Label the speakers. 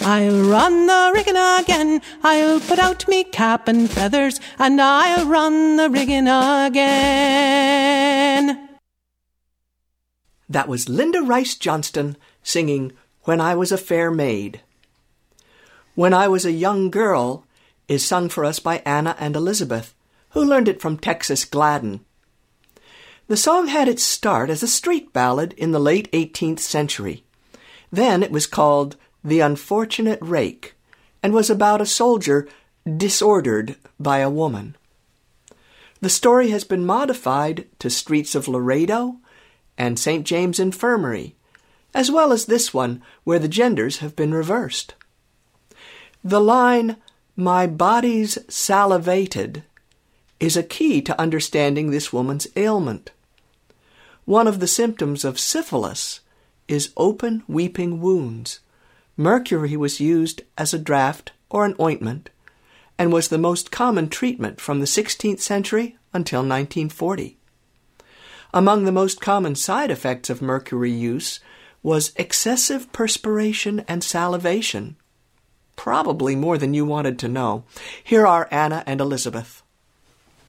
Speaker 1: I'll run the rigging again. I'll put out me cap and feathers, and I'll run the rigging again.
Speaker 2: That was Linda Rice Johnston singing When I Was a Fair Maid. When I Was a Young Girl is sung for us by Anna and Elizabeth, who learned it from Texas Gladden. The song had its start as a street ballad in the late 18th century. Then it was called The Unfortunate Rake and was about a soldier disordered by a woman. The story has been modified to Streets of Laredo and St. James Infirmary, as well as this one where the genders have been reversed. The line, "My body's salivated," is a key to understanding this woman's ailment. One of the symptoms of syphilis is open weeping wounds. Mercury was used as a draught or an ointment and was the most common treatment from the 16th century until 1940. Among the most common side effects of mercury use was excessive perspiration and salivation. Probably more than you wanted to know. Here are Anna and Elizabeth.